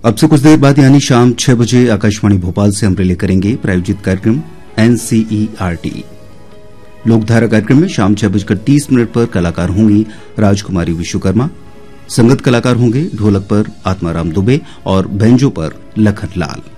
अब से कुछ देर बाद यानी शाम 6 बजे आकाशवाणी भोपाल से हम रिले करेंगे प्रायोजित कार्यक्रम एनसीईआरटी। लोकधारा कार्यक्रम में शाम 6:30 पर कलाकार होंगी राजकुमारी विश्वकर्मा, संगत कलाकार होंगे ढोलक पर आत्माराम दुबे और बैंजो पर लखन लाल।